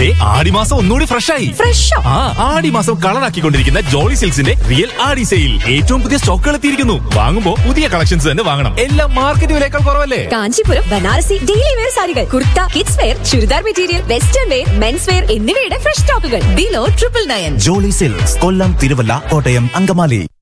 ദേ ആടിമാസം ഒന്നുകൂടി ഫ്രഷായി. ഫ്രഷോ? ആ, ആടിമാസം കളറാക്കിക്കൊണ്ടിരിക്കുന്ന ജോളി സിൽക്സിന്റെ റിയൽ ആടി സെയിൽ. ഏറ്റവും പുതിയ സ്റ്റോക്കുകൾ എത്തിയിരിക്കുന്നു. വാങ്ങുമ്പോ പുതിയ കളക്ഷൻസ് തന്നെ വാങ്ങണം. എല്ലാം മാർക്കറ്റ് വിലയേക്കാൾ കുറവല്ലേ? കാഞ്ചീപുരം ബനാറസി ഡെയിലി വെയർ സാരികൾ, kurta, kids wear, churidar material, western wear, men's wear എന്നിവയുടെ ഫ്രഷ് സ്റ്റോക്കുകൾ ബിലോ 999. ജോളി സിൽക്സ്, കൊല്ലം, തിരുവല്ല, കോട്ടയം, അങ്കമാലി.